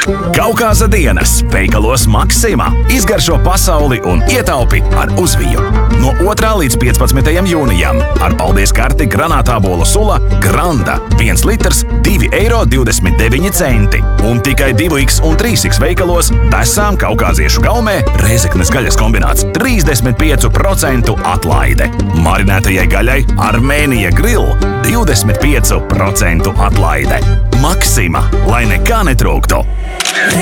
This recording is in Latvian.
Kaukāza dienas veikalos Maksima. Izgaršo pasauli un ietaupi ar uzviju. No 2. līdz 15. jūnijam ar paldies karti granātābolu sula Granda 1 litrs 2,29 eiro. Un tikai 2X un 3X veikalos desām kaukāziešu gaumē Rēzeknes gaļas kombināts 35% atlaide. Marinētajai gaļai Armēnija Grill 25% atlaide. Maksima, lai nekā netrūktu.